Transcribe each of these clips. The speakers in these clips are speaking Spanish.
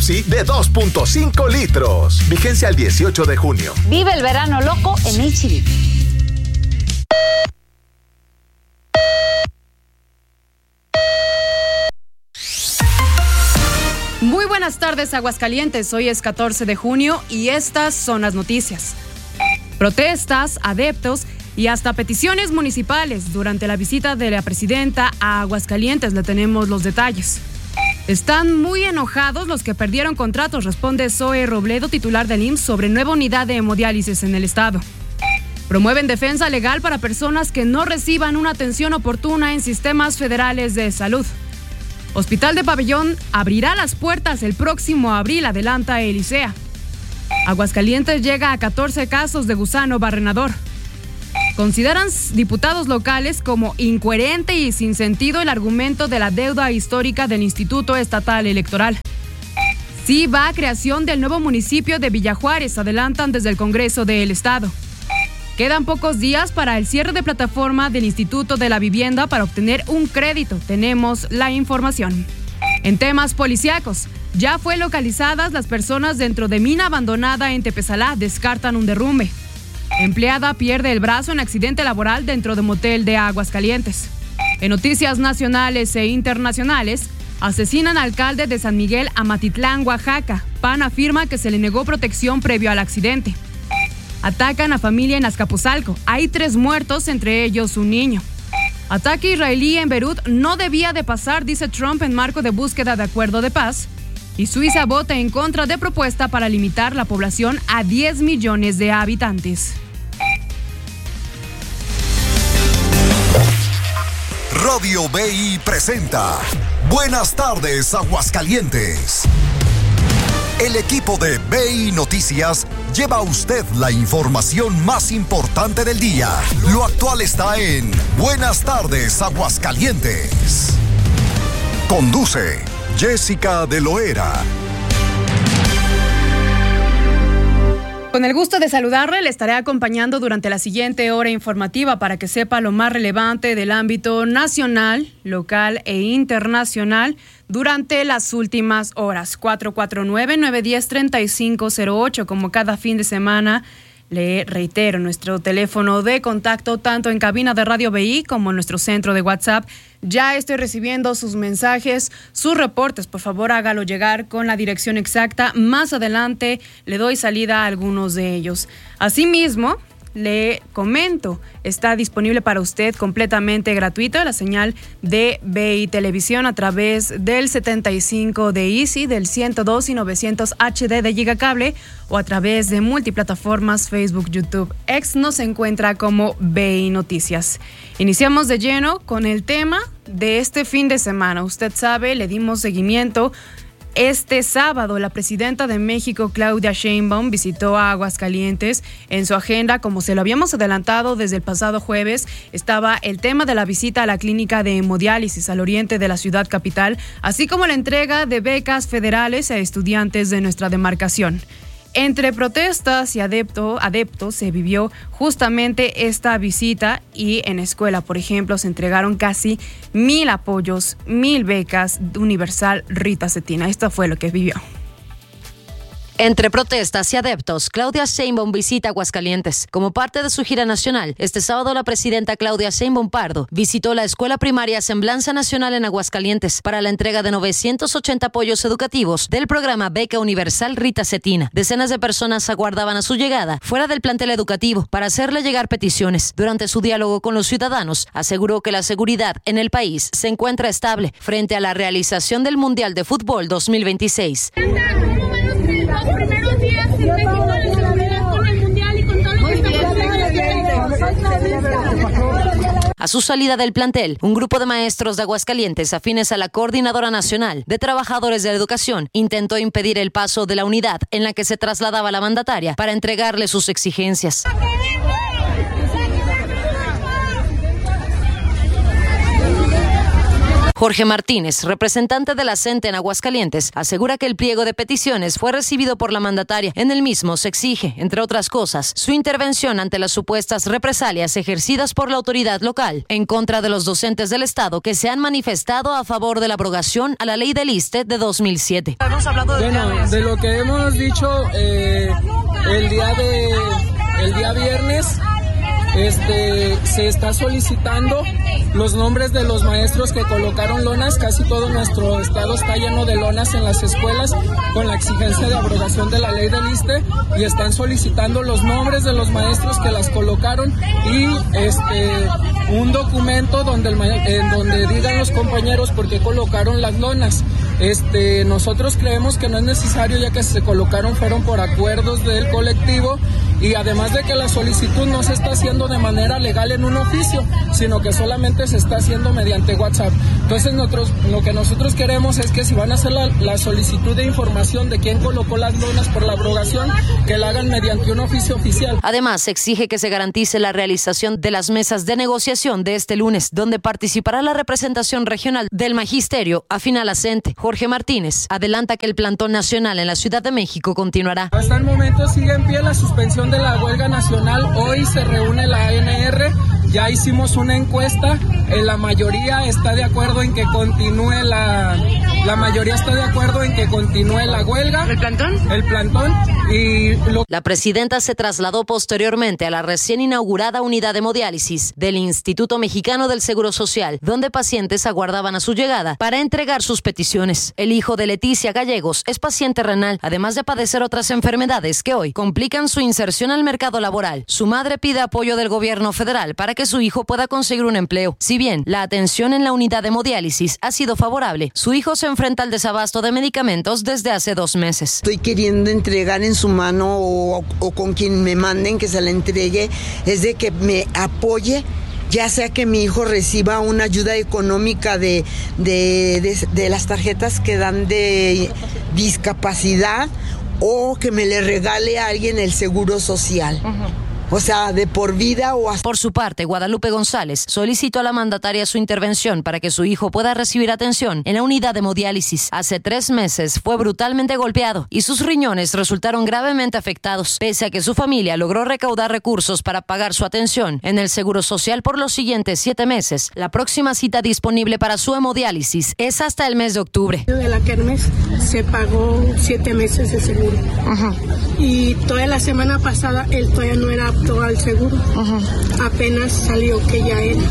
Sí, de 2.5 litros. Vigencia al 18 de junio. Vive el verano loco en H-E-B. Muy buenas tardes, Aguascalientes. Hoy es 14 de junio y estas son las noticias. Protestas, adeptos y hasta peticiones municipales durante la visita de la presidenta a Aguascalientes. Le tenemos los detalles. Están muy enojados los que perdieron contratos, responde Zoe Robledo, titular del IMSS, sobre nueva unidad de hemodiálisis en el estado. Promueven defensa legal para personas que no reciban una atención oportuna en sistemas federales de salud. Hospital de Pabellón abrirá las puertas el próximo abril, adelanta Elisea. Aguascalientes llega a 14 casos de gusano barrenador. Consideran diputados locales como incoherente y sin sentido el argumento de la deuda histórica del Instituto Estatal Electoral. Sí va a creación del nuevo municipio de Villa Juárez, adelantan desde el Congreso del Estado. Quedan pocos días para el cierre de plataforma del Instituto de la Vivienda para obtener un crédito. Tenemos la información. En temas policíacos, ya fue localizadas las personas dentro de mina abandonada en Tepezalá, descartan un derrumbe. Empleada pierde el brazo en accidente laboral dentro de motel de Aguascalientes. En noticias nacionales e internacionales, asesinan al alcalde de San Miguel Amatitlán, Oaxaca. PAN afirma que se le negó protección previo al accidente. Atacan a familia en Azcapotzalco. Hay 3 muertos, entre ellos un niño. Ataque israelí en Beirut no debía de pasar, dice Trump en marco de búsqueda de acuerdo de paz. Y Suiza vota en contra de propuesta para limitar la población a 10 millones de habitantes. Radio BI presenta Buenas tardes, Aguascalientes. El equipo de BI Noticias lleva a usted la información más importante del día. Lo actual está en Buenas tardes, Aguascalientes. Conduce Jessica de Loera. Con el gusto de saludarle, le estaré acompañando durante la siguiente hora informativa para que sepa lo más relevante del ámbito nacional, local e internacional durante las últimas horas. 449-910-3508, como cada fin de semana. Le reitero, nuestro teléfono de contacto tanto en cabina de Radio BI como en nuestro centro de WhatsApp. Ya estoy recibiendo sus mensajes, sus reportes. Por favor, hágalo llegar con la dirección exacta. Más adelante le doy salida a algunos de ellos. Asimismo, le comento, está disponible para usted completamente gratuita la señal de BI Televisión a través del 75 de Easy, del 102 y 900 HD de Gigacable o a través de multiplataformas Facebook, YouTube. X nos encuentra como BI Noticias. Iniciamos de lleno con el tema de este fin de semana. Usted sabe, le dimos seguimiento. Este sábado, la presidenta de México, Claudia Sheinbaum, visitó a Aguascalientes. En su agenda, como se lo habíamos adelantado desde el pasado jueves, estaba el tema de la visita a la clínica de hemodiálisis al oriente de la ciudad capital, así como la entrega de becas federales a estudiantes de nuestra demarcación. Entre protestas y adeptos se vivió justamente esta visita y en escuela, por ejemplo, se entregaron casi 1,000 apoyos, 1,000 becas Universal Rita Cetina. Esto fue lo que vivió. Entre protestas y adeptos, Claudia Sheinbaum visita Aguascalientes. Como parte de su gira nacional, este sábado la presidenta Claudia Sheinbaum Pardo visitó la escuela primaria Semblanza Nacional en Aguascalientes para la entrega de 980 apoyos educativos del programa Beca Universal Rita Cetina. Decenas de personas aguardaban a su llegada fuera del plantel educativo para hacerle llegar peticiones. Durante su diálogo con los ciudadanos, aseguró que la seguridad en el país se encuentra estable frente a la realización del Mundial de Fútbol 2026. Los primeros días en México de seguridad con el Mundial y con todo lo que está. A su salida del plantel, un grupo de maestros de Aguascalientes afines a la Coordinadora Nacional de Trabajadores de la Educación intentó impedir el paso de la unidad en la que se trasladaba la mandataria para entregarle sus exigencias. Jorge Martínez, representante de la CENTE en Aguascalientes, asegura que el pliego de peticiones fue recibido por la mandataria. En el mismo se exige, entre otras cosas, su intervención ante las supuestas represalias ejercidas por la autoridad local en contra de los docentes del Estado que se han manifestado a favor de la abrogación a la ley del ISSSTE de 2007. Hemos hablado de lo que hemos dicho el día viernes. Se está solicitando los nombres de los maestros que colocaron lonas. Casi todo nuestro estado está lleno de lonas en las escuelas con la exigencia de abrogación de la ley del ISSSTE, y están solicitando los nombres de los maestros que las colocaron y un documento donde digan los compañeros por qué colocaron las lonas. Nosotros creemos que no es necesario, ya que se colocaron fueron por acuerdos del colectivo, y además de que la solicitud no se está haciendo de manera legal en un oficio, sino que solamente se está haciendo mediante WhatsApp. Entonces lo que nosotros queremos es que si van a hacer la solicitud de información de quién colocó las lonas por la abrogación, que la hagan mediante un oficio oficial. Además, se exige que se garantice la realización de las mesas de negociación de este lunes, donde participará la representación regional del magisterio afín a la CENTE. Jorge Martínez adelanta que el plantón nacional en la Ciudad de México continuará. Hasta el momento sigue en pie la suspensión de la huelga nacional. Hoy se reúne la ANR. Ya hicimos una encuesta, la mayoría está de acuerdo en que continúe la huelga. ¿El plantón? El plantón. La presidenta se trasladó posteriormente a la recién inaugurada unidad de hemodiálisis del Instituto Mexicano del Seguro Social, donde pacientes aguardaban a su llegada para entregar sus peticiones. El hijo de Leticia Gallegos es paciente renal, además de padecer otras enfermedades que hoy complican su inserción al mercado laboral. Su madre pide apoyo del gobierno federal para que su hijo pueda conseguir un empleo. Si bien la atención en la unidad de hemodiálisis ha sido favorable, su hijo se enfrenta al desabasto de medicamentos desde hace 2 meses. Estoy queriendo entregar en su mano o con quien me manden que se la entregue, es de que me apoye, ya sea que mi hijo reciba una ayuda económica de las tarjetas que dan de discapacidad, o que me le regale a alguien el seguro social. O sea, de por vida o hasta... Por su parte, Guadalupe González solicitó a la mandataria su intervención para que su hijo pueda recibir atención en la unidad de hemodiálisis. Hace 3 meses fue brutalmente golpeado y sus riñones resultaron gravemente afectados, pese a que su familia logró recaudar recursos para pagar su atención en el Seguro Social por los siguientes 7 meses. La próxima cita disponible para su hemodiálisis es hasta el mes de octubre. De la kermés se pagó 7 meses de seguro. Y toda la semana pasada él todavía no era apto al seguro. Apenas salió que ya era.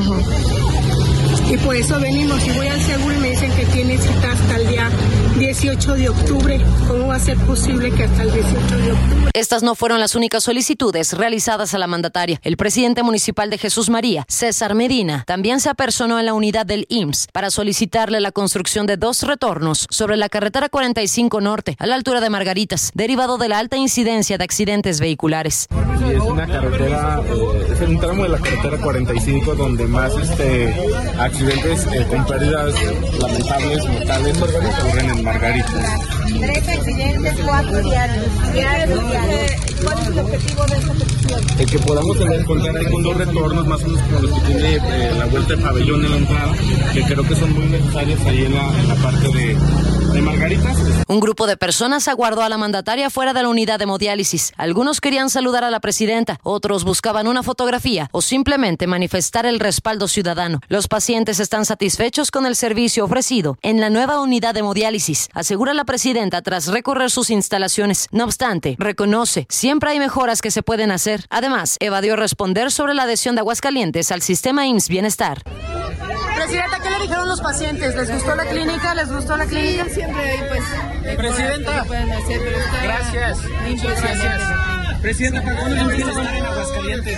Y por eso venimos y voy al seguro y me dicen que tiene cita hasta el día 18 de octubre. ¿Cómo va a ser posible que hasta el 18 de octubre? Estas no fueron las únicas solicitudes realizadas a la mandataria. El presidente municipal de Jesús María, César Medina, también se apersonó en la unidad del IMSS para solicitarle la construcción de 2 retornos sobre la carretera 45 Norte, a la altura de Margaritas, derivado de la alta incidencia de accidentes vehiculares. Sí, es una carretera, es un tramo de la carretera 45 donde más accidentes con pérdidas lamentables, mortales, ocurren en Margaritas. 3 accidentes, 4 diarios. ¿Cuál es el objetivo de esta petición? El que podamos contar ahí con 2 retornos, más o menos como los que tiene la vuelta de pabellón en la entrada, que creo que son muy necesarios ahí en la parte de Margaritas. Un grupo de personas aguardó a la mandataria fuera de la unidad de hemodiálisis. Algunos querían saludar a la presidenta, otros buscaban una fotografía o simplemente manifestar el respaldo ciudadano. Los pacientes están satisfechos con el servicio ofrecido en la nueva unidad de hemodiálisis, asegura la presidenta tras recorrer sus instalaciones. No obstante, reconoce, siempre hay mejoras que se pueden hacer. Además, evadió responder sobre la adhesión de Aguascalientes al sistema IMSS Bienestar. Presidenta, ¿qué le dijeron los pacientes? ¿Les gustó la clínica? ¿Les gustó la clínica? Siempre hay, pues, Presidenta, que pueden hacer, pero está gracias. Muchas gracias. Presidenta, ¿para cuándo empieza a estar en Aguascalientes?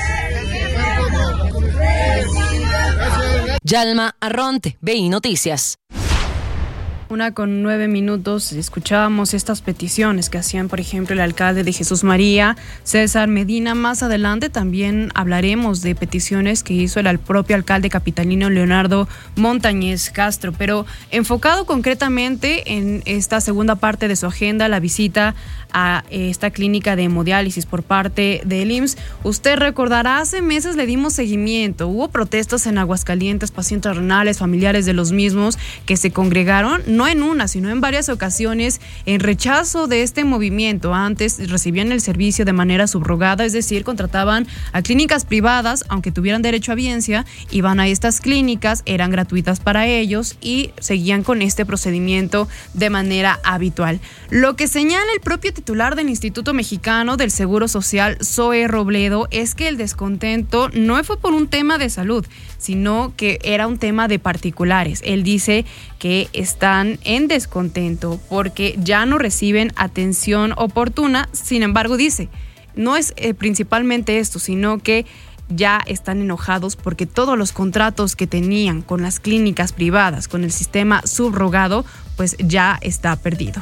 Yalma Arronte, BI Noticias. 1:09. Escuchábamos estas peticiones que hacían, por ejemplo, el alcalde de Jesús María, César Medina. Más adelante también hablaremos de peticiones que hizo el propio alcalde capitalino Leonardo Montañez Castro, pero enfocado concretamente en esta segunda parte de su agenda, la visita a esta clínica de hemodiálisis por parte del IMSS. Usted recordará, hace meses le dimos seguimiento. Hubo protestas en Aguascalientes, pacientes renales, familiares de los mismos que se congregaron, no en una, sino en varias ocasiones, en rechazo de este movimiento. Antes recibían el servicio de manera subrogada, es decir, contrataban a clínicas privadas, aunque tuvieran derecho a audiencia, iban a estas clínicas, eran gratuitas para ellos y seguían con este procedimiento de manera habitual. Lo que señala el propio titular del Instituto Mexicano del Seguro Social, Zoe Robledo, es que el descontento no fue por un tema de salud, sino que era un tema de particulares. Él dice que están en descontento porque ya no reciben atención oportuna. Sin embargo, dice, no es principalmente esto, sino que ya están enojados porque todos los contratos que tenían con las clínicas privadas, con el sistema subrogado, pues ya está perdido.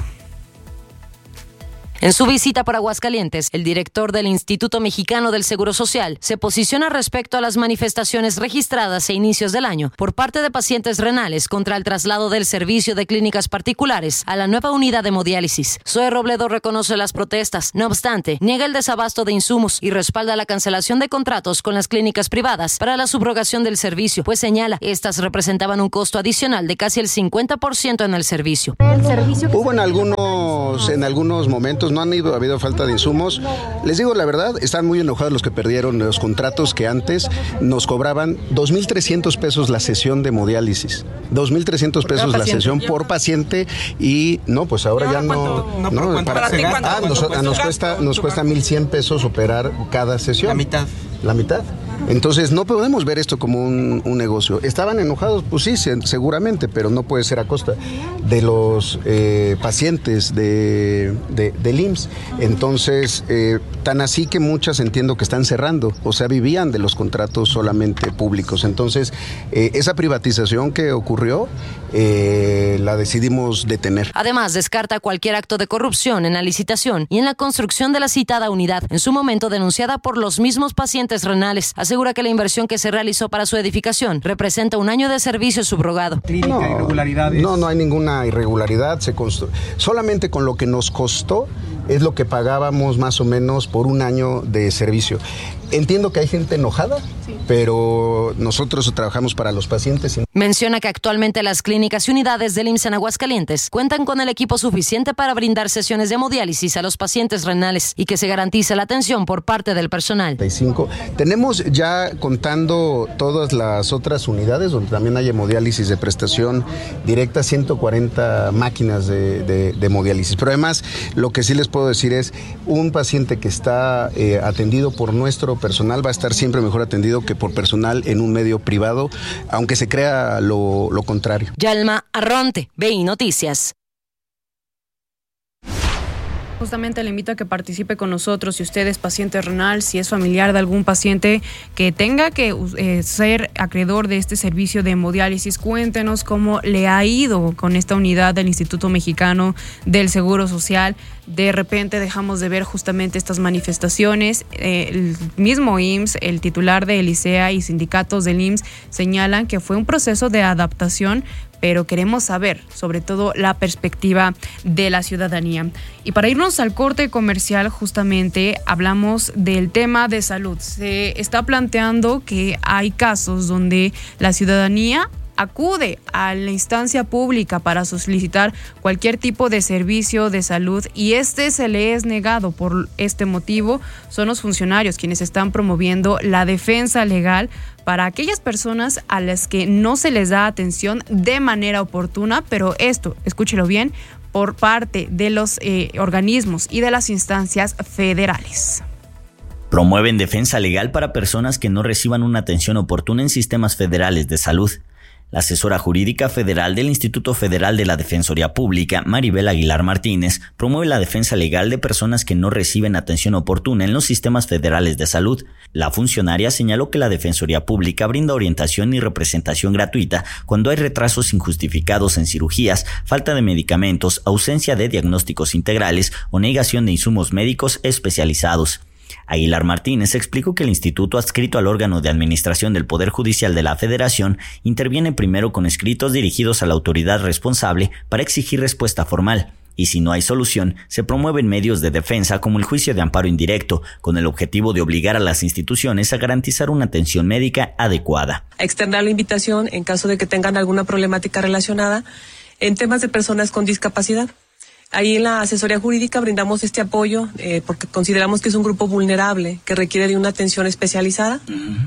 En su visita por Aguascalientes, el director del Instituto Mexicano del Seguro Social se posiciona respecto a las manifestaciones registradas a inicios del año por parte de pacientes renales contra el traslado del servicio de clínicas particulares a la nueva unidad de hemodiálisis. Zoe Robledo reconoce las protestas, no obstante, niega el desabasto de insumos y respalda la cancelación de contratos con las clínicas privadas para la subrogación del servicio, pues señala, estas representaban un costo adicional de casi el 50% en el servicio. Hubo en algunos momentos, no ha habido falta de insumos. Les digo la verdad, están muy enojados los que perdieron los contratos que antes nos cobraban 2,300 pesos la sesión de hemodiálisis. 2,300 pesos la sesión por paciente y no, pues ahora ya no. Nos cuesta 1,100 pesos operar cada sesión. La mitad. Entonces no podemos ver esto como un negocio. ¿Estaban enojados? Pues sí, seguramente, pero no puede ser a costa de los pacientes del IMSS. Entonces, tan así que muchas entiendo que están cerrando, o sea, vivían de los contratos solamente públicos. Entonces, esa privatización que ocurrió, la decidimos detener. Además, descarta cualquier acto de corrupción en la licitación y en la construcción de la citada unidad, en su momento denunciada por los mismos pacientes renales. Asegura que la inversión que se realizó para su edificación representa un año de servicio subrogado. No hay ninguna irregularidad. Solamente con lo que nos costó es lo que pagábamos más o menos por un año de servicio. Entiendo que hay gente enojada, pero nosotros trabajamos para los pacientes. Menciona que actualmente las clínicas y unidades del IMSS en Aguascalientes cuentan con el equipo suficiente para brindar sesiones de hemodiálisis a los pacientes renales y que se garantiza la atención por parte del personal. Tenemos ya, contando todas las otras unidades donde también hay hemodiálisis de prestación directa, 140 máquinas de hemodiálisis. Pero además, lo que sí les puedo decir es, un paciente que está atendido por nuestro personal va a estar siempre mejor atendido que por personal en un medio privado, aunque se crea lo contrario. Yalma Arronte, BI Noticias. Justamente le invito a que participe con nosotros si usted es paciente renal, si es familiar de algún paciente que tenga que ser acreedor de este servicio de hemodiálisis. Cuéntenos cómo le ha ido con esta unidad del Instituto Mexicano del Seguro Social. De repente dejamos de ver justamente estas manifestaciones. El mismo IMSS, el titular de Elisea y sindicatos del IMSS señalan que fue un proceso de adaptación, pero queremos saber, sobre todo, la perspectiva de la ciudadanía. Y para irnos al corte comercial, justamente hablamos del tema de salud. Se está planteando que hay casos donde la ciudadanía acude a la instancia pública para solicitar cualquier tipo de servicio de salud y se le es negado. Por este motivo, son los funcionarios quienes están promoviendo la defensa legal para aquellas personas a las que no se les da atención de manera oportuna, pero esto, escúchelo bien, por parte de los organismos y de las instancias federales. Promueven defensa legal para personas que no reciban una atención oportuna en sistemas federales de salud. La asesora jurídica federal del Instituto Federal de la Defensoría Pública, Maribel Aguilar Martínez, promueve la defensa legal de personas que no reciben atención oportuna en los sistemas federales de salud. La funcionaria señaló que la Defensoría Pública brinda orientación y representación gratuita cuando hay retrasos injustificados en cirugías, falta de medicamentos, ausencia de diagnósticos integrales o negación de insumos médicos especializados. Aguilar Martínez explicó que el instituto adscrito al órgano de administración del Poder Judicial de la Federación interviene primero con escritos dirigidos a la autoridad responsable para exigir respuesta formal, y si no hay solución, se promueven medios de defensa como el juicio de amparo indirecto, con el objetivo de obligar a las instituciones a garantizar una atención médica adecuada. Externar la invitación en caso de que tengan alguna problemática relacionada en temas de personas con discapacidad. Ahí en la asesoría jurídica brindamos este apoyo porque consideramos que es un grupo vulnerable que requiere de una atención especializada.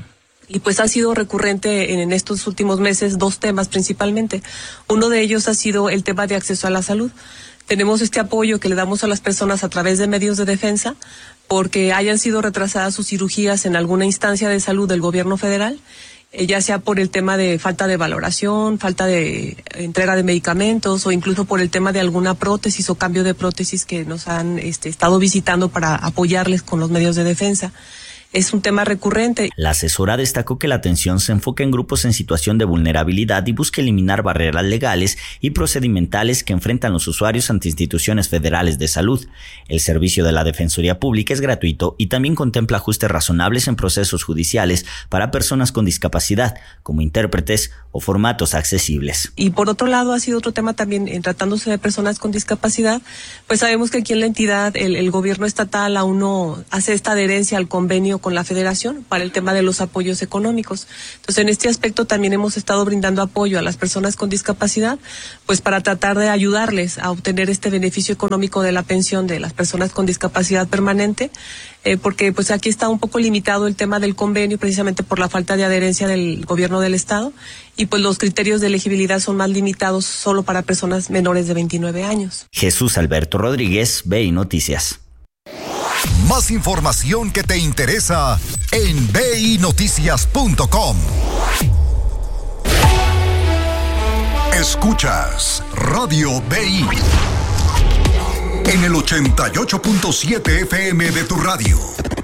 Y pues ha sido recurrente en estos últimos meses 2 temas principalmente. Uno de ellos ha sido el tema de acceso a la salud. Tenemos este apoyo que le damos a las personas a través de medios de defensa porque hayan sido retrasadas sus cirugías en alguna instancia de salud del gobierno federal, ya sea por el tema de falta de valoración, falta de entrega de medicamentos o incluso por el tema de alguna prótesis o cambio de prótesis que nos han estado visitando para apoyarles con los medios de defensa. Es un tema recurrente. La asesora destacó que la atención se enfoca en grupos en situación de vulnerabilidad y busca eliminar barreras legales y procedimentales que enfrentan los usuarios ante instituciones federales de salud. El servicio de la Defensoría Pública es gratuito y también contempla ajustes razonables en procesos judiciales para personas con discapacidad, como intérpretes o formatos accesibles. Y por otro lado, ha sido otro tema también, en tratándose de personas con discapacidad, pues sabemos que aquí en la entidad el gobierno estatal aún no hace esta adherencia al convenio con la federación para el tema de los apoyos económicos. Entonces, en este aspecto también hemos estado brindando apoyo a las personas con discapacidad, pues para tratar de ayudarles a obtener este beneficio económico de la pensión de las personas con discapacidad permanente, porque pues aquí está un poco limitado el tema del convenio precisamente por la falta de adherencia del gobierno del estado y pues los criterios de elegibilidad son más limitados solo para personas menores de 29 años. Jesús Alberto Rodríguez, BI Noticias. Más información que te interesa en binoticias.com. Escuchas Radio BI en el 88.7 FM de tu radio.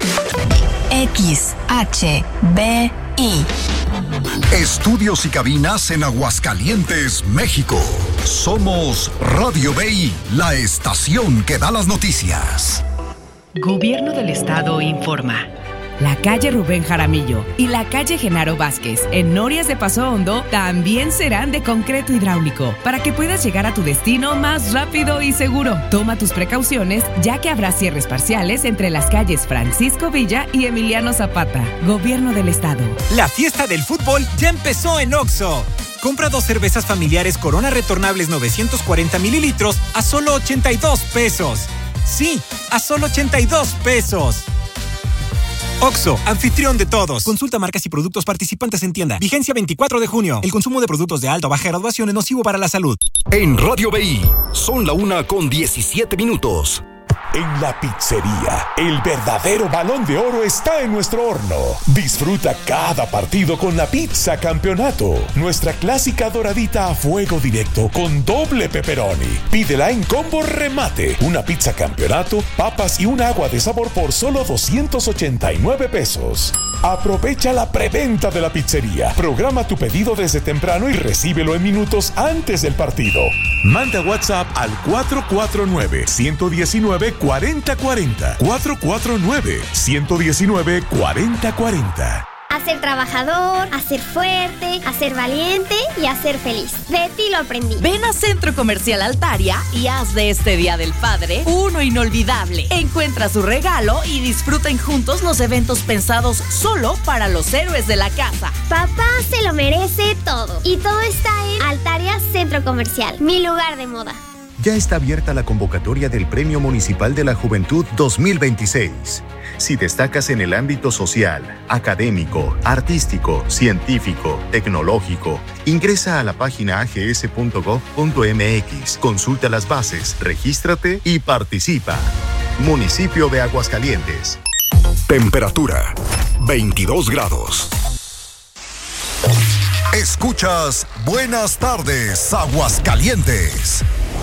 XHBI. Estudios y cabinas en Aguascalientes, México. Somos Radio BI, la estación que da las noticias. Gobierno del Estado informa. La calle Rubén Jaramillo y la calle Genaro Vázquez en Norias de Paso Hondo también serán de concreto hidráulico para que puedas llegar a tu destino más rápido y seguro. Toma tus precauciones ya que habrá cierres parciales entre las calles Francisco Villa y Emiliano Zapata. Gobierno del Estado. La fiesta del fútbol ya empezó en Oxxo. Compra 2 cervezas familiares Corona retornables 940 mililitros a solo 82 pesos. Sí, a solo 82 pesos. Oxxo, anfitrión de todos. Consulta marcas y productos participantes en tienda. Vigencia 24 de junio. El consumo de productos de alta o baja graduación es nocivo para la salud. En Radio BI, son la 1:17. En la pizzería, el verdadero Balón de Oro está en nuestro horno. Disfruta cada partido con la pizza campeonato. Nuestra clásica doradita a fuego directo con doble pepperoni. Pídela en combo remate. Una pizza campeonato, papas y un agua de sabor por solo 289 pesos. Aprovecha la preventa de la pizzería. Programa tu pedido desde temprano y recíbelo en minutos antes del partido. Manda WhatsApp al 449-119-4040. 449-119-4040. A ser trabajador, a ser fuerte, a ser valiente y a ser feliz. De ti lo aprendí. Ven a Centro Comercial Altaria y haz de este Día del Padre uno inolvidable. Encuentra su regalo y disfruten juntos los eventos pensados solo para los héroes de la casa. Papá se lo merece todo. Y todo está en Altaria Centro Comercial, mi lugar de moda. Ya está abierta la convocatoria del Premio Municipal de la Juventud 2026. Si destacas en el ámbito social, académico, artístico, científico, tecnológico, ingresa a la página ags.gov.mx, consulta las bases, regístrate y participa. Municipio de Aguascalientes. Temperatura 22 grados. Escuchas Buenas Tardes, Aguascalientes.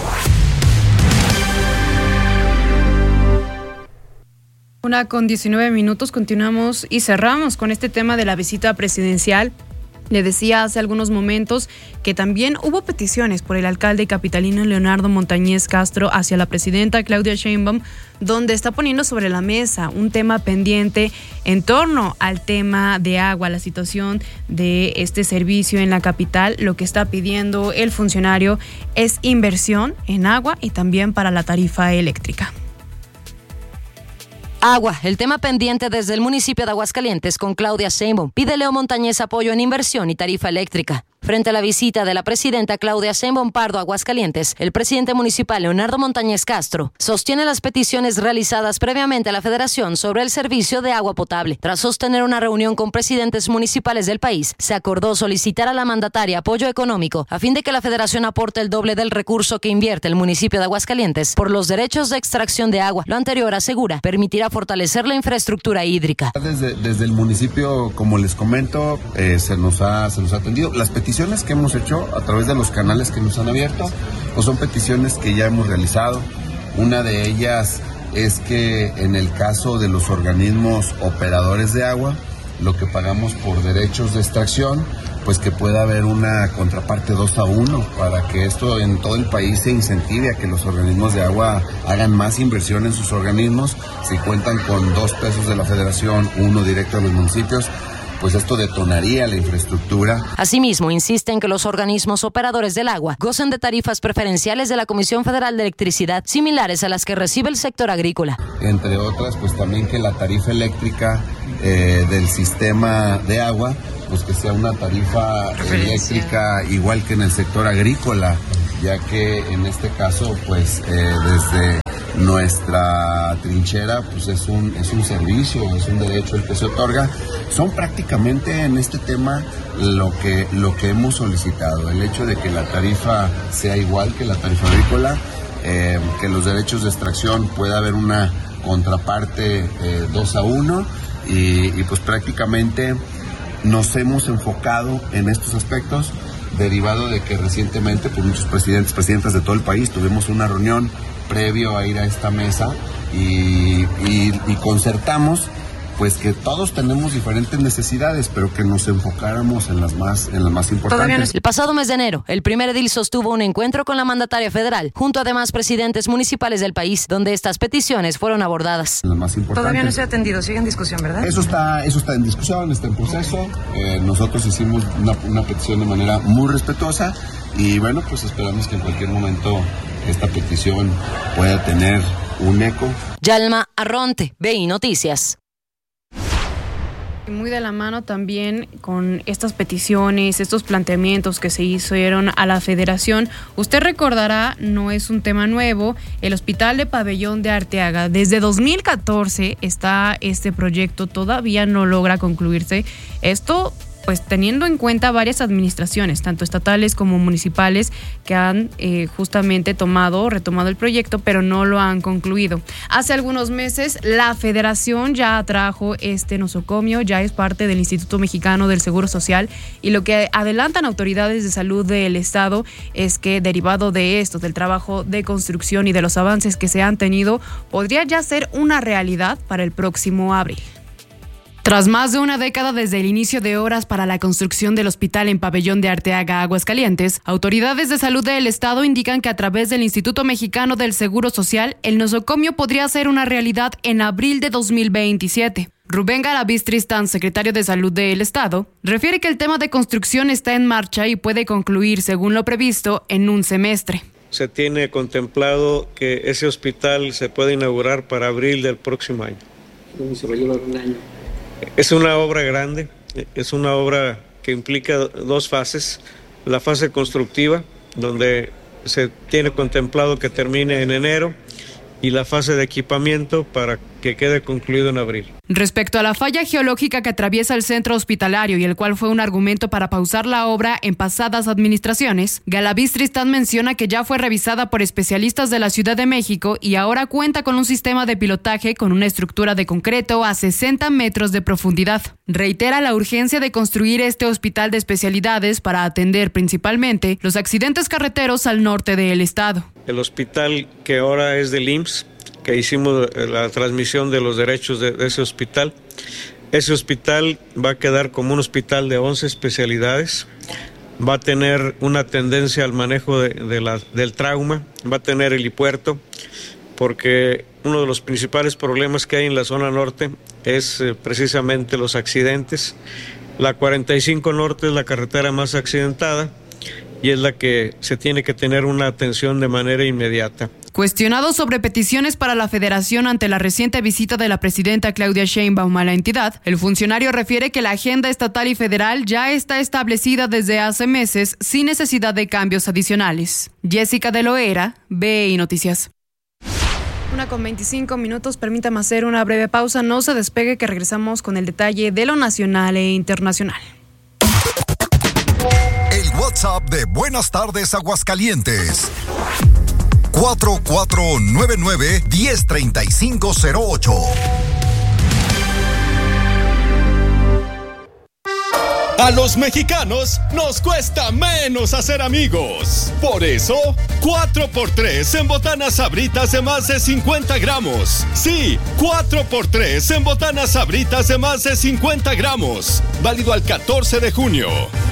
Una con 19 minutos, continuamos y cerramos con este tema de la visita presidencial. Le decía hace algunos momentos que también hubo peticiones por el alcalde capitalino Leonardo Montañez Castro hacia la presidenta Claudia Sheinbaum, donde está poniendo sobre la mesa un tema pendiente en torno al tema de agua, la situación de este servicio en la capital. Lo que está pidiendo el funcionario es inversión en agua y también para la tarifa eléctrica. Agua, el tema pendiente desde el municipio de Aguascalientes con Claudia Sheinbaum. Pide Leo Montañez apoyo en inversión y tarifa eléctrica. Frente a la visita de la presidenta Claudia Sheinbaum Pardo a Aguascalientes, el presidente municipal Leonardo Montañez Castro sostiene las peticiones realizadas previamente a la Federación sobre el servicio de agua potable. Tras sostener una reunión con presidentes municipales del país, se acordó solicitar a la mandataria apoyo económico a fin de que la Federación aporte el doble del recurso que invierte el municipio de Aguascalientes por los derechos de extracción de agua. Lo anterior, asegura, permitirá fortalecer la infraestructura hídrica. Desde el municipio, como les comento, se nos ha atendido. Las peticiones que hemos hecho a través de los canales que nos han abierto, pues son peticiones que ya hemos realizado. Una de ellas es que en el caso de los organismos operadores de agua, lo que pagamos por derechos de extracción, pues que pueda haber una contraparte 2-1 para que esto en todo el país se incentive a que los organismos de agua hagan más inversión en sus organismos. Si cuentan con 2 pesos de la Federación, 1 directo a los municipios, pues esto detonaría la infraestructura. Asimismo, insiste en que los organismos operadores del agua gocen de tarifas preferenciales de la Comisión Federal de Electricidad, similares a las que recibe el sector agrícola. Entre otras, pues también que la tarifa eléctrica del sistema de agua, pues que sea una tarifa eléctrica igual que en el sector agrícola, ya que en este caso, pues desde nuestra trinchera, pues es un servicio, es un derecho el que se otorga. Son prácticamente en este tema lo que hemos solicitado, el hecho de que la tarifa sea igual que la tarifa agrícola, que los derechos de extracción pueda haber una contraparte 2-1 y pues prácticamente nos hemos enfocado en estos aspectos, derivado de que recientemente pues muchos presidentas de todo el país tuvimos una reunión previo a ir a esta mesa y concertamos pues que todos tenemos diferentes necesidades, pero que nos enfocáramos en las más importantes. El pasado mes de enero, el primer edil sostuvo un encuentro con la mandataria federal, junto a demás presidentes municipales del país, donde estas peticiones fueron abordadas. Las más importantes. Todavía no se ha atendido, sigue en discusión, ¿verdad? Eso está en discusión, está en proceso. Nosotros hicimos una petición de manera muy respetuosa y bueno, pues esperamos que en cualquier momento esta petición pueda tener un eco. Yalma Arronte, BI Noticias. Muy de la mano también con estas peticiones, estos planteamientos que se hicieron a la Federación. Usted recordará, no es un tema nuevo, el Hospital de Pabellón de Arteaga. Desde 2014 está este proyecto, todavía no logra concluirse. Esto pues teniendo en cuenta varias administraciones, tanto estatales como municipales, que han justamente retomado el proyecto, pero no lo han concluido. Hace algunos meses la Federación ya trajo este nosocomio, ya es parte del Instituto Mexicano del Seguro Social, y lo que adelantan autoridades de salud del Estado es que derivado de esto, del trabajo de construcción y de los avances que se han tenido, podría ya ser una realidad para el próximo abril. Tras más de una década desde el inicio de obras para la construcción del hospital en Pabellón de Arteaga, Aguascalientes, autoridades de salud del Estado indican que a través del Instituto Mexicano del Seguro Social, el nosocomio podría ser una realidad en abril de 2027. Rubén Garaviz Tristán, secretario de Salud del Estado, refiere que el tema de construcción está en marcha y puede concluir, según lo previsto, en un semestre. Se tiene contemplado que ese hospital se puede inaugurar para abril del próximo año. Se va a llevar un año. Es una obra grande, es una obra que implica 2 fases. La fase constructiva, donde se tiene contemplado que termine en enero, y la fase de equipamiento para que quede concluido en abril. Respecto a la falla geológica que atraviesa el centro hospitalario y el cual fue un argumento para pausar la obra en pasadas administraciones, Galaviz Tristán menciona que ya fue revisada por especialistas de la Ciudad de México y ahora cuenta con un sistema de pilotaje con una estructura de concreto a 60 metros de profundidad. Reitera la urgencia de construir este hospital de especialidades para atender principalmente los accidentes carreteros al norte del estado. El hospital que ahora es del IMSS, que hicimos la transmisión de los derechos de ese hospital va a quedar como un hospital de 11 especialidades, va a tener una tendencia al manejo del trauma, va a tener helipuerto, porque uno de los principales problemas que hay en la zona norte es precisamente los accidentes. La 45 Norte es la carretera más accidentada y es la que se tiene que tener una atención de manera inmediata. Cuestionado sobre peticiones para la Federación ante la reciente visita de la presidenta Claudia Sheinbaum a la entidad, el funcionario refiere que la agenda estatal y federal ya está establecida desde hace meses sin necesidad de cambios adicionales. Jessica de Loera, BI Noticias. 1:25, permítame hacer una breve pausa, no se despegue que regresamos con el detalle de lo nacional e internacional. El WhatsApp de Buenas Tardes Aguascalientes. 4499-103508. A los mexicanos nos cuesta menos hacer amigos. Por eso, 4x3 en botanas Sabritas de más de 50 gramos. Sí, 4x3 en botanas Sabritas de más de 50 gramos. Válido al 14 de junio.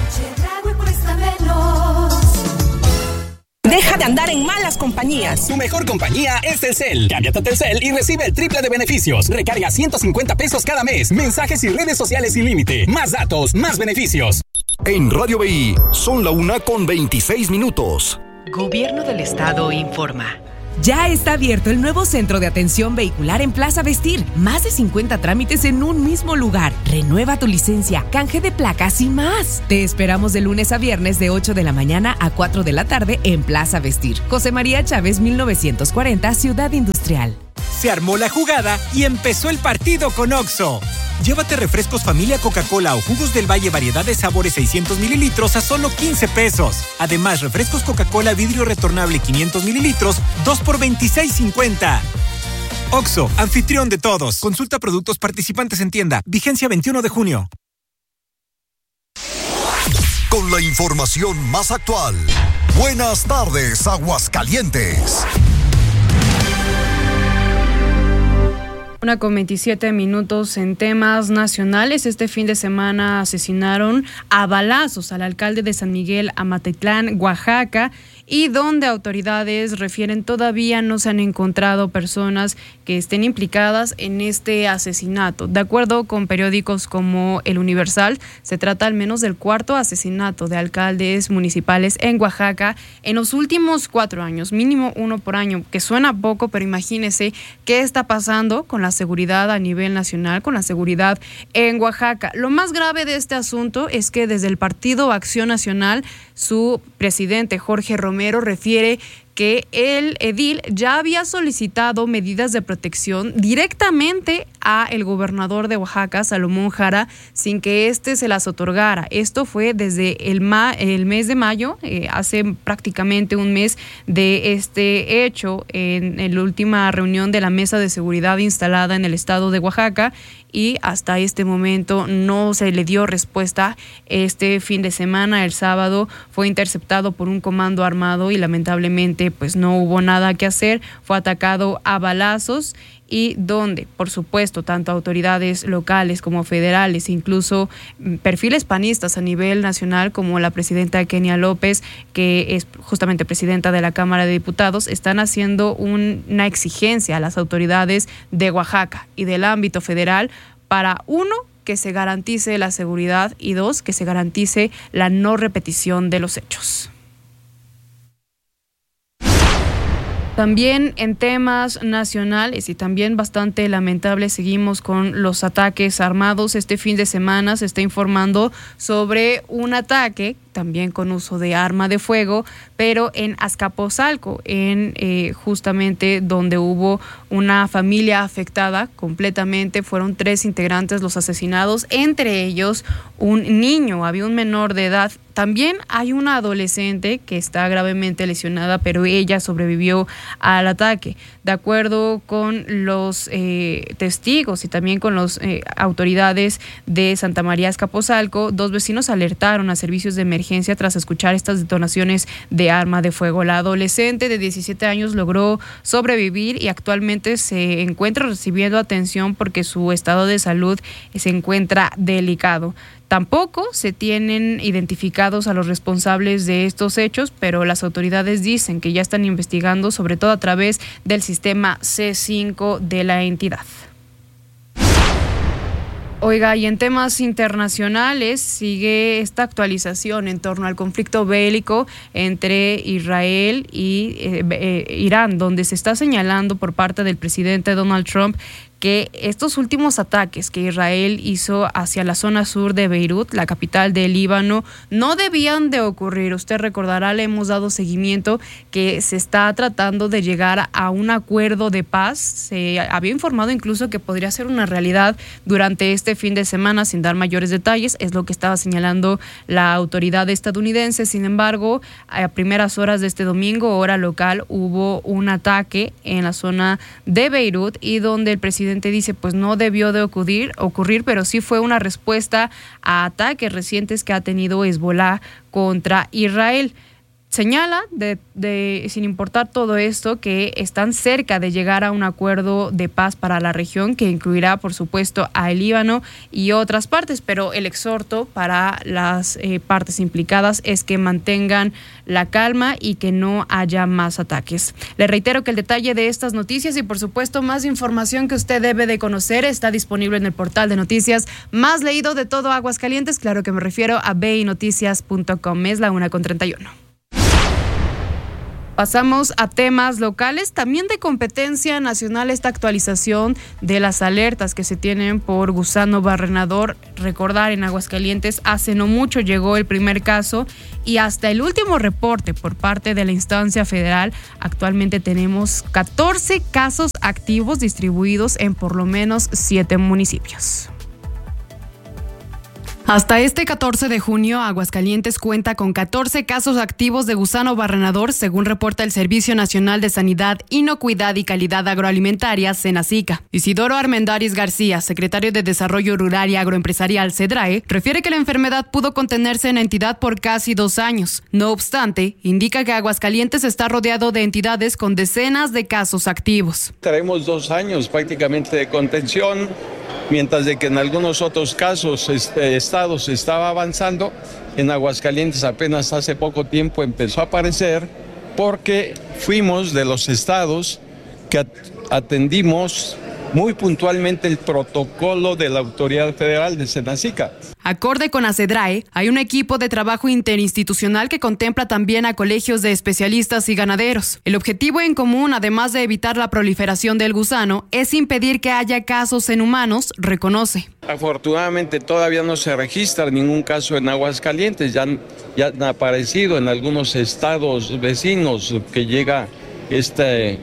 Deja de andar en malas compañías. Tu mejor compañía es Telcel. Cámbiate a Telcel y recibe el triple de beneficios. Recarga 150 pesos cada mes. Mensajes y redes sociales sin límite. Más datos, más beneficios. En Radio BI son la 1:26. Gobierno del Estado informa. Ya está abierto el nuevo centro de atención vehicular en Plaza Vestir. Más de 50 trámites en un mismo lugar. Renueva tu licencia, canje de placas y más. Te esperamos de lunes a viernes de 8 de la mañana a 4 de la tarde en Plaza Vestir. José María Chávez, 1940, Ciudad Industrial. Se armó la jugada y empezó el partido con Oxxo. Llévate refrescos familia Coca-Cola o jugos del Valle variedad de sabores 600 mililitros a solo 15 pesos. Además, refrescos Coca-Cola vidrio retornable 500 mililitros, 2 por 26.50. Oxxo, anfitrión de todos. Consulta productos participantes en tienda. Vigencia 21 de junio. Con la información más actual. Buenas tardes, Aguascalientes. 1:27 en temas nacionales. Este fin de semana asesinaron a balazos al alcalde de San Miguel Amatitlán, Oaxaca, y donde autoridades refieren todavía no se han encontrado personas que estén implicadas en este asesinato. De acuerdo con periódicos como El Universal, se trata al menos del cuarto asesinato de alcaldes municipales en Oaxaca en los últimos 4 años, mínimo uno por año, que suena poco, pero imagínese qué está pasando con la seguridad a nivel nacional, con la seguridad en Oaxaca. Lo más grave de este asunto es que desde el Partido Acción Nacional, su presidente Jorge Romero refiere que el edil ya había solicitado medidas de protección directamente a el gobernador de Oaxaca, Salomón Jara, sin que éste se las otorgara. Esto fue desde el mes de mayo, hace prácticamente un mes de este hecho, en la última reunión de la mesa de seguridad instalada en el estado de Oaxaca, y hasta este momento no se le dio respuesta. Este fin de semana, el sábado, fue interceptado por un comando armado y lamentablemente pues no hubo nada que hacer, fue atacado a balazos, y donde, por supuesto, tanto autoridades locales como federales, incluso perfiles panistas a nivel nacional, como la presidenta Kenia López, que es justamente presidenta de la Cámara de Diputados, están haciendo una exigencia a las autoridades de Oaxaca y del ámbito federal para, 1, que se garantice la seguridad, y 2, que se garantice la no repetición de los hechos. También en temas nacionales y también bastante lamentables, seguimos con los ataques armados. Este fin de semana se está informando sobre un ataque también con uso de arma de fuego, pero en Azcapotzalco, en justamente donde hubo una familia afectada completamente. Fueron 3 integrantes los asesinados, entre ellos un niño, había un menor de edad. También hay una adolescente que está gravemente lesionada, pero ella sobrevivió al ataque. De acuerdo con los testigos y también con las autoridades de Santa María Azcapotzalco, 2 vecinos alertaron a servicios de emergencia tras escuchar estas detonaciones de arma de fuego. La adolescente de 17 años logró sobrevivir y actualmente se encuentra recibiendo atención porque su estado de salud se encuentra delicado. Tampoco se tienen identificados a los responsables de estos hechos, pero las autoridades dicen que ya están investigando, sobre todo a través del sistema C5 de la entidad. Oiga, y en temas internacionales sigue esta actualización en torno al conflicto bélico entre Israel y Irán, donde se está señalando por parte del presidente Donald Trump que estos últimos ataques que Israel hizo hacia la zona sur de Beirut, la capital del Líbano, no debían de ocurrir. Usted recordará, le hemos dado seguimiento que se está tratando de llegar a un acuerdo de paz. Se había informado incluso que podría ser una realidad durante este fin de semana, sin dar mayores detalles. Es lo que estaba señalando la autoridad estadounidense. Sin embargo, a primeras horas de este domingo, hora local, hubo un ataque en la zona de Beirut y donde el presidente dice pues no debió de ocurrir, pero sí fue una respuesta a ataques recientes que ha tenido Hezbollah contra Israel. Señala, sin importar todo esto, que están cerca de llegar a un acuerdo de paz para la región que incluirá, por supuesto, a el Líbano y otras partes, pero el exhorto para las partes implicadas es que mantengan la calma y que no haya más ataques. Le reitero que el detalle de estas noticias y, por supuesto, más información que usted debe de conocer está disponible en el portal de noticias más leído de todo Aguascalientes. Claro que me refiero a binoticias.com. Es la 1:31. Pasamos a temas locales, también de competencia nacional, esta actualización de las alertas que se tienen por gusano barrenador. Recordar, en Aguascalientes hace no mucho llegó el primer caso y hasta el último reporte por parte de la instancia federal, actualmente tenemos 14 casos activos distribuidos en por lo menos 7 municipios. Hasta este 14 de junio, Aguascalientes cuenta con 14 casos activos de gusano barrenador, según reporta el Servicio Nacional de Sanidad, Inocuidad y Calidad Agroalimentaria, Senacica. Isidoro Armendáriz García, secretario de Desarrollo Rural y Agroempresarial, SEDRAE, refiere que la enfermedad pudo contenerse en la entidad por casi 2 años. No obstante, indica que Aguascalientes está rodeado de entidades con decenas de casos activos. Traemos 2 años prácticamente de contención, mientras de que en algunos otros casos estados estaba avanzando. En Aguascalientes apenas hace poco tiempo empezó a aparecer porque fuimos de los estados que atendimos muy puntualmente el protocolo de la Autoridad Federal de Senacica. Acorde con ACEDRAE, hay un equipo de trabajo interinstitucional que contempla también a colegios de especialistas y ganaderos. El objetivo en común, además de evitar la proliferación del gusano, es impedir que haya casos en humanos, reconoce. Afortunadamente todavía no se registra ningún caso en Aguascalientes, ya han aparecido en algunos estados vecinos que llega este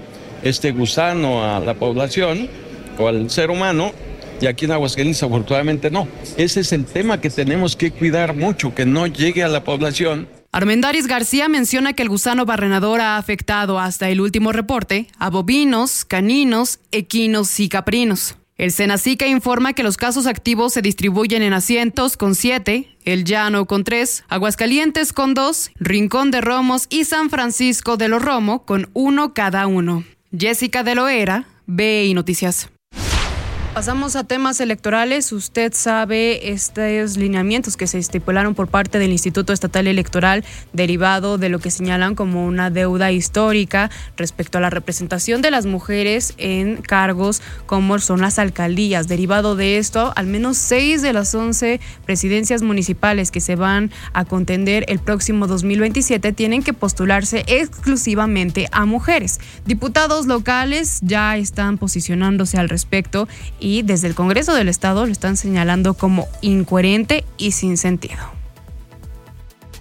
gusano a la población o al ser humano, y aquí en Aguascalientes afortunadamente no. Ese es el tema que tenemos que cuidar mucho, que no llegue a la población. Armendáriz García menciona que el gusano barrenador ha afectado hasta el último reporte a bovinos, caninos, equinos y caprinos. El Senacica informa que los casos activos se distribuyen en Asientos con 7, El Llano con 3, Aguascalientes con 2, Rincón de Romos y San Francisco de los Romo con 1 cada uno. Jessica de Loera, BI Noticias. Pasamos a temas electorales. Usted sabe estos lineamientos que se estipularon por parte del Instituto Estatal Electoral, derivado de lo que señalan como una deuda histórica respecto a la representación de las mujeres en cargos como son las alcaldías. Derivado de esto, al menos 6 de las 11 presidencias municipales que se van a contender el próximo 2027 tienen que postularse exclusivamente a mujeres. Diputados locales ya están posicionándose al respecto y desde el Congreso del Estado lo están señalando como incoherente y sin sentido.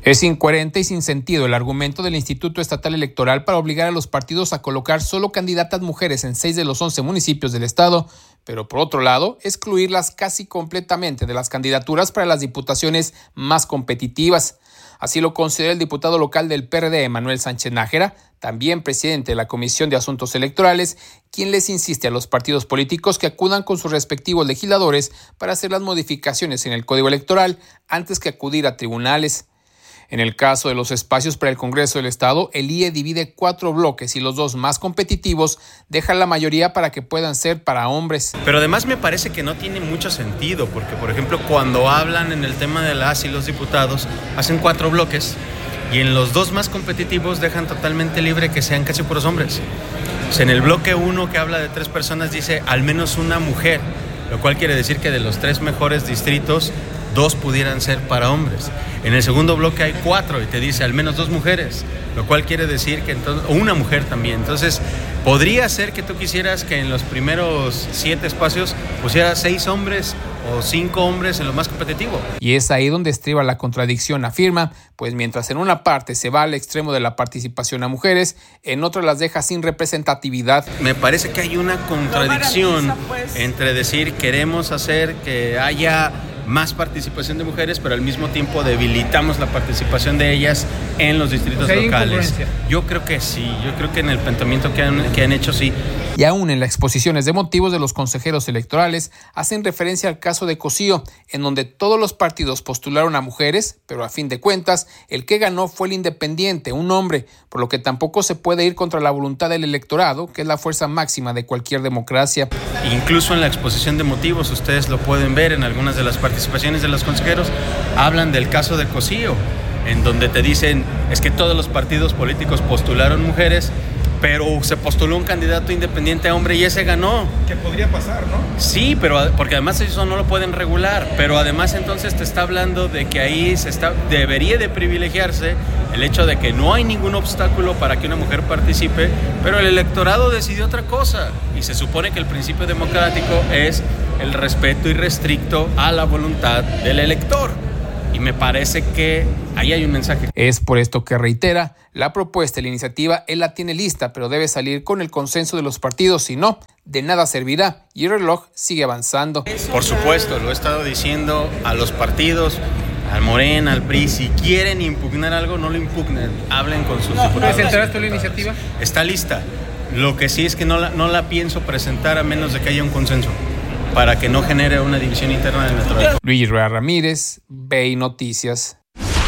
Es incoherente y sin sentido el argumento del Instituto Estatal Electoral para obligar a los partidos a colocar solo candidatas mujeres en 6 de los 11 municipios del estado, pero por otro lado, excluirlas casi completamente de las candidaturas para las diputaciones más competitivas. Así lo considera el diputado local del PRD, Manuel Sánchez Nájera, también presidente de la Comisión de Asuntos Electorales, quien les insiste a los partidos políticos que acudan con sus respectivos legisladores para hacer las modificaciones en el Código Electoral antes que acudir a tribunales. En el caso de los espacios para el Congreso del Estado, el IE divide 4 bloques y los 2 más competitivos dejan la mayoría para que puedan ser para hombres. Pero además me parece que no tiene mucho sentido, porque por ejemplo cuando hablan en el tema de las y los diputados, hacen 4 bloques y en los 2 más competitivos dejan totalmente libre que sean casi puros hombres. O sea, en el bloque 1 que habla de 3 personas dice al menos una mujer, lo cual quiere decir que de los 3 mejores distritos, 2 pudieran ser para hombres. En el segundo bloque hay 4 y te dice al menos 2 mujeres, lo cual quiere decir que entonces, o una mujer también. Entonces, podría ser que tú quisieras que en los primeros 7 espacios pusieras 6 hombres o 5 hombres en lo más competitivo. Y es ahí donde estriba la contradicción, afirma, pues mientras en una parte se va al extremo de la participación a mujeres, en otra las deja sin representatividad. Me parece que hay una contradicción entre decir queremos hacer que haya más participación de mujeres, pero al mismo tiempo debilitamos la participación de ellas en los distritos locales. Yo creo que sí, yo creo que en el planteamiento que han hecho sí. Y aún en las exposiciones de motivos de los consejeros electorales hacen referencia al caso de Cosío, en donde todos los partidos postularon a mujeres, pero a fin de cuentas el que ganó fue el independiente, un hombre, por lo que tampoco se puede ir contra la voluntad del electorado, que es la fuerza máxima de cualquier democracia. Incluso en la exposición de motivos, ustedes lo pueden ver en algunas de las participaciones de los consejeros, hablan del caso de Cosío, en donde te dicen, es que todos los partidos políticos postularon mujeres, pero se postuló un candidato independiente hombre y ese ganó. ¿Qué podría pasar, no? Sí, pero porque además eso no lo pueden regular, pero además entonces te está hablando de que ahí debería de privilegiarse el hecho de que no hay ningún obstáculo para que una mujer participe, pero el electorado decidió otra cosa y se supone que el principio democrático es el respeto irrestricto a la voluntad del elector. Y me parece que ahí hay un mensaje. Es por esto que reitera, la propuesta y la iniciativa él la tiene lista, pero debe salir con el consenso de los partidos, si no, de nada servirá y el reloj sigue avanzando. Por supuesto, lo he estado diciendo a los partidos, al Morena, al PRI, si quieren impugnar algo, no lo impugnen, hablen con sus diputados. ¿Presentarás tú la iniciativa? Está lista. Lo que sí es que no la pienso presentar a menos de que haya un consenso, para que no genere una división interna de nuestro país. Luis Rueda Ramírez, BEI Noticias.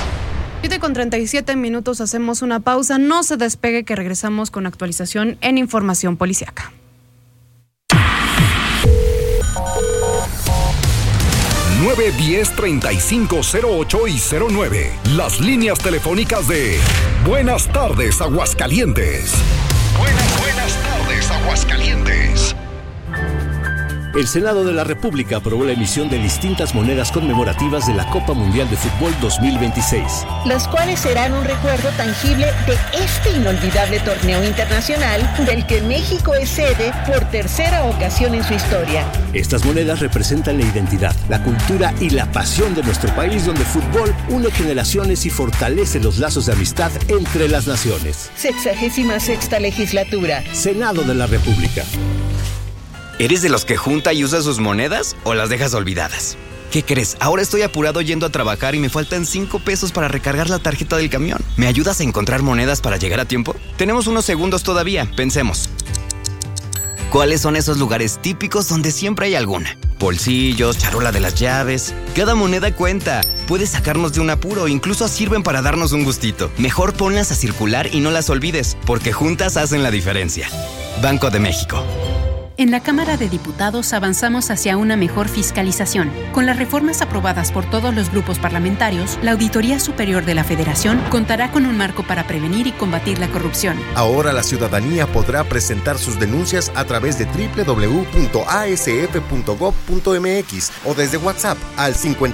7:37, hacemos una pausa. No se despegue que regresamos con actualización en información policiaca. 910-3508 y 09. Las líneas telefónicas de Buenas tardes, Aguascalientes. Buenas tardes, Aguascalientes. El Senado de la República aprobó la emisión de distintas monedas conmemorativas de la Copa Mundial de Fútbol 2026. Las cuales serán un recuerdo tangible de este inolvidable torneo internacional del que México es sede por tercera ocasión en su historia. Estas monedas representan la identidad, la cultura y la pasión de nuestro país, donde el fútbol une generaciones y fortalece los lazos de amistad entre las naciones. 66ª legislatura. Senado de la República. ¿Eres de los que junta y usa sus monedas o las dejas olvidadas? ¿Qué crees? Ahora estoy apurado yendo a trabajar y me faltan 5 pesos para recargar la tarjeta del camión. ¿Me ayudas a encontrar monedas para llegar a tiempo? Tenemos unos segundos todavía, pensemos. ¿Cuáles son esos lugares típicos donde siempre hay alguna? Bolsillos, charola de las llaves. Cada moneda cuenta. Puedes sacarnos de un apuro, incluso sirven para darnos un gustito. Mejor ponlas a circular y no las olvides, porque juntas hacen la diferencia. Banco de México. En la Cámara de Diputados avanzamos hacia una mejor fiscalización. Con las reformas aprobadas por todos los grupos parlamentarios, la Auditoría Superior de la Federación contará con un marco para prevenir y combatir la corrupción. Ahora la ciudadanía podrá presentar sus denuncias a través de www.asf.gov.mx o desde WhatsApp al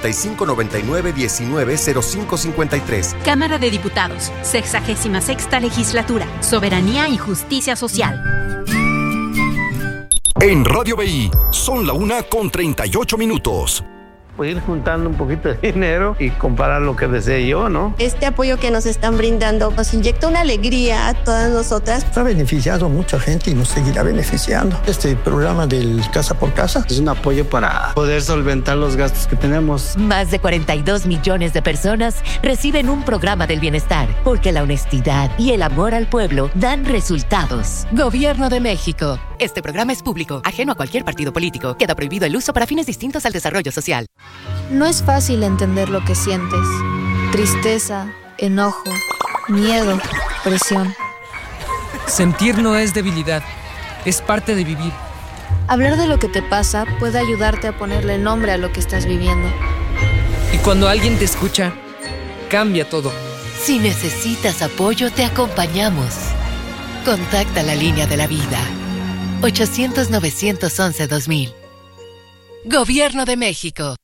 5599-190553. Cámara de Diputados, 66ª Legislatura, Soberanía y Justicia Social. En Radio BI son la 1:38. pues ir juntando un poquito de dinero y comprar lo que desee yo, ¿no? Este apoyo que nos están brindando nos inyecta una alegría a todas nosotras. Ha beneficiado a mucha gente y nos seguirá beneficiando. Este programa del Casa por Casa es un apoyo para poder solventar los gastos que tenemos. Más de 42 millones de personas reciben un programa del bienestar, porque la honestidad y el amor al pueblo dan resultados. Gobierno de México. Este programa es público, ajeno a cualquier partido político. Queda prohibido el uso para fines distintos al desarrollo social. No es fácil entender lo que sientes. Tristeza, enojo, miedo, presión. Sentir no es debilidad, es parte de vivir. Hablar de lo que te pasa puede ayudarte a ponerle nombre a lo que estás viviendo. Y cuando alguien te escucha, cambia todo. Si necesitas apoyo, te acompañamos. Contacta la línea de la vida. 800-911-2000. Gobierno de México.